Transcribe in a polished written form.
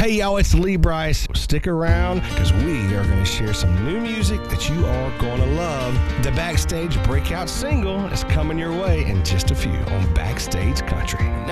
Hey y'all, it's Lee Brice. Stick around because we are going to share some new music that you are going to love. The Backstage breakout single is coming your way in just a few on Backstage Country.